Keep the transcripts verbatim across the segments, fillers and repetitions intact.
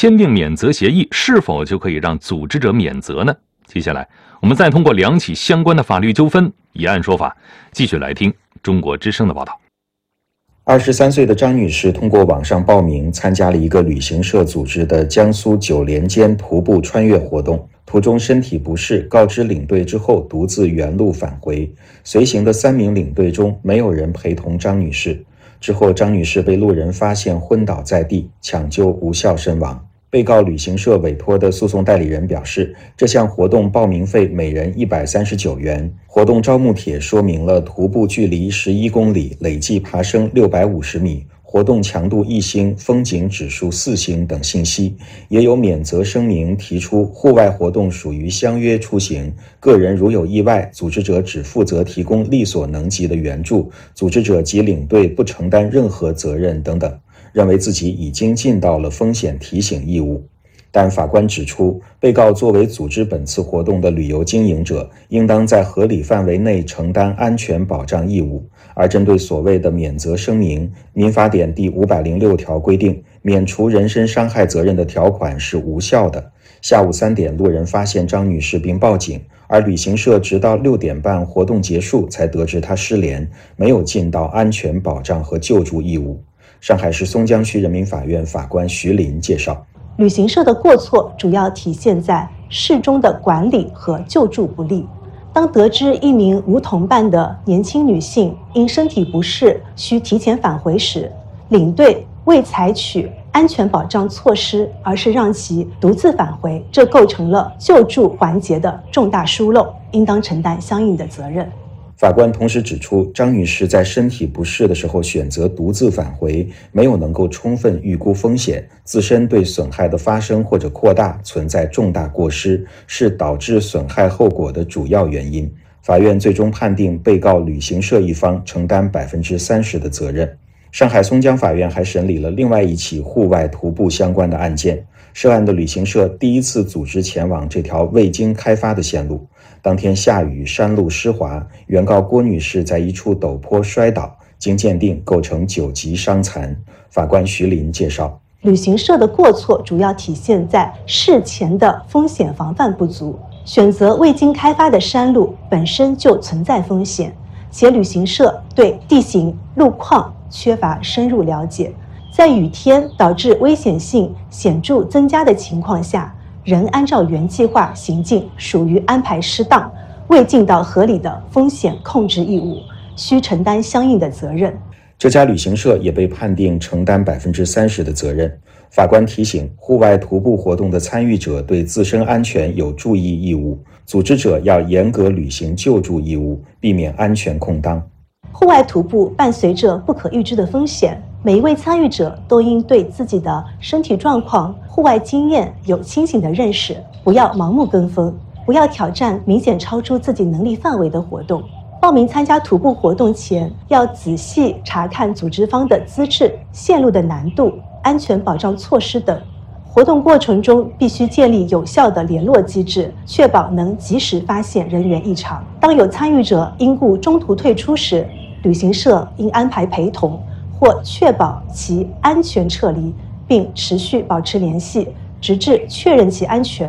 签订免责协议，是否就可以让组织者免责呢？接下来我们再通过两起相关的法律纠纷以案说法，继续来听中国之声的报道。 二十三岁的张女士通过网上报名参加了一个旅行社组织的江苏九连间徒步穿越活动，途中身体不适，告知领队之后独自原路返回。随行的三名领队中没有人陪同张女士。之后张女士被路人发现昏倒在地，抢救无效身亡。被告旅行社委托的诉讼代理人表示，这项活动报名费每人一百三十九元。活动招募帖说明了徒步距离十一公里，累计爬升六百五十米，活动强度一星，风景指数四星等信息，也有免责声明提出户外活动属于相约出行，个人如有意外，组织者只负责提供力所能及的援助，组织者及领队不承担任何责任等等，认为自己已经尽到了风险提醒义务。但法官指出，被告作为组织本次活动的旅游经营者，应当在合理范围内承担安全保障义务。而针对所谓的免责声明，民法典第五百零六条规定，免除人身伤害责任的条款是无效的。下午三点，路人发现张女士并报警，而旅行社直到六点半活动结束才得知她失联，没有尽到安全保障和救助义务。上海市松江区人民法院法官徐林介绍， 旅行社的过错主要体现在事中的管理和救助不力。当得知一名无同伴的年轻女性因身体不适需提前返回时，领队未采取安全保障措施，而是让其独自返回，这构成了救助环节的重大疏漏，应当承担相应的责任。 法官同时指出，张女士在身体不适的时候选择独自返回，没有能够充分预估风险，自身对损害的发生或者扩大存在重大过失，是导致损害后果的主要原因。法院最终判定被告旅行社一方承担百分之三十的责任。上海松江法院还审理了另外一起户外徒步相关的案件。涉案的旅行社第一次组织前往这条未经开发的线路，当天下雨，山路湿滑，原告郭女士在一处陡坡摔倒，经鉴定构成九级伤残。法官徐林介绍， 旅行社的过错主要体现在事前的风险防范不足，选择未经开发的山路本身就存在风险，且旅行社对地形、路况缺乏深入了解，在雨天导致危险性显著增加的情况下，仍按照原计划行进，属于安排失当，未尽到合理的风险控制义务，需承担相应的责任。 这家旅行社也被判定承担百分之三十的责任。法官提醒，户外徒步活动的参与者对自身安全有注意义务，组织者要严格履行救助义务，避免安全空当。 户外徒步伴随着不可预知的风险，每一位参与者都应对自己的身体状况、户外经验有清醒的认识，不要盲目跟风，不要挑战明显超出自己能力范围的活动。报名参加徒步活动前，要仔细查看组织方的资质、线路的难度、安全保障措施等。活动过程中必须建立有效的联络机制，确保能及时发现人员异常。当有参与者因故中途退出时，旅行社应安排陪同或确保其安全撤离，并持续保持联系，直至确认其安全。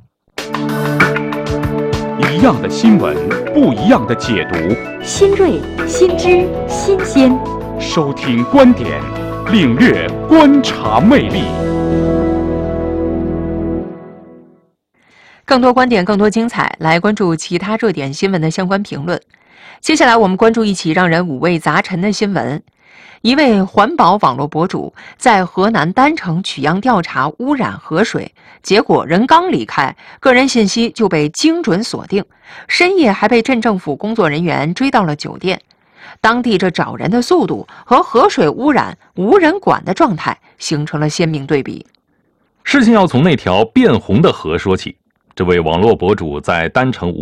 一样的新闻，不一样的解读， 新锐、新知、新鲜。 收听观点，领略观察魅力。 更多观点，更多精彩，来关注其他热点新闻的相关评论。接下来我们关注一起让人五味杂陈的新闻。一位环保网络博主在河南郸城取样调查污染河水，结果人刚离开，个人信息就被精准锁定，深夜还被镇政府工作人员追到了酒店。当地这找人的速度和河水污染无人管的状态形成了鲜明对比。 事情要从那条变红的河说起。这位网络博主在郸城